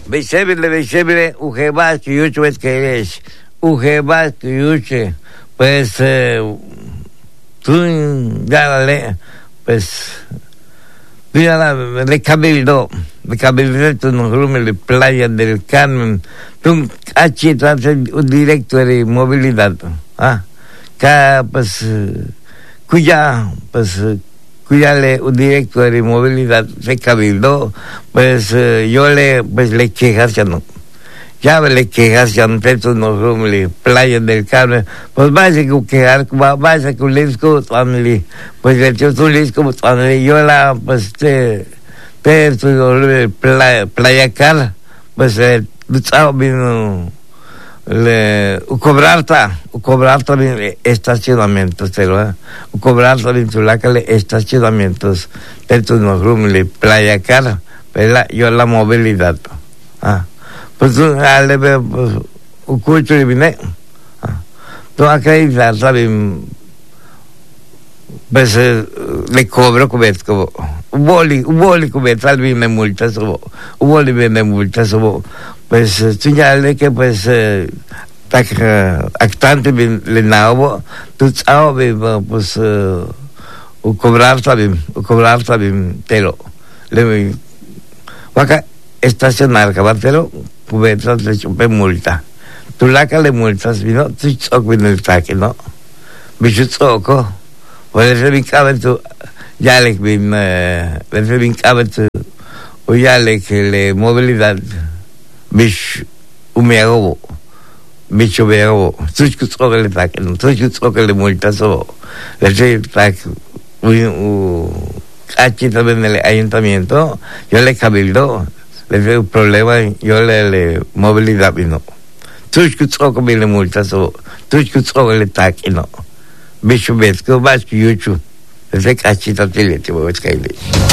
Besebile, Ujebas, Kiyuche, ves que es. Ujebas, Kiyuche, pues, tú ya pues, tú ya le cabildo tu nombre de Playa del Carmen, tú achitas un directo de movilidad, pues, cuya un directo de movilidad se cabildo, pues yo le quejas ya no. Ya le quejas ya no tu nombre Playa del Carmen, pues vas a quejar, vas a que lisco family, pues le dio tu lisco family, yo la pues te Playa Car, pues vino le cobrar también estacionamientos, cobrar también Tulaca estacionamientos de tu nombre Playa Car, ¿verdad? Yo la movilidad, pues tú le veo pues un cucho y vine, tú acreditas también, pues le cobro como un boli cubierto al vine multas un boli viene multas pues señale que pues actante le nabo tú sabes pues cobrar también telo le vaca estacionar cabatero cubierto le chupe multa tú la que le multas vino tú choco en el taque no bicho choco puede ser mi cabello ya le o ya le movilidad bicho umeago bicho veo tú choco le taque no tú choco le multas o le sé taque aquí también en el ayuntamiento yo le cabildo le veo problema yo le movilidad vino tú choco le multas o tú choco le taque no bicho ves vas que YouTube ese cachito te voy a caer.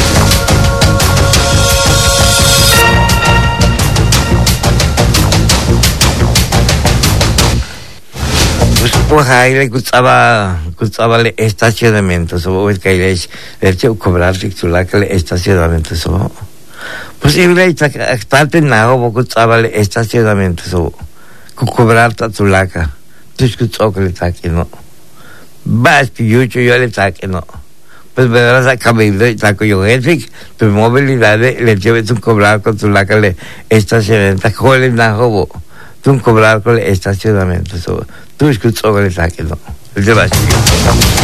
Pues ahí le gustaba el estacionamiento, voy a caer, le hecho cobrar el estacionamiento, posible parte nada, gustaba el estacionamiento, cobrar Tulaca, tú escuchó que le taque, no. Vas que yo le taque, no. Pues me vas a cabildo y taco yo tu movilidad le lleves un cobrar con Tulaca le estacionamiento, joder, no, tú cobrar con el estacionamiento, tú escuchó que le taque, no. El de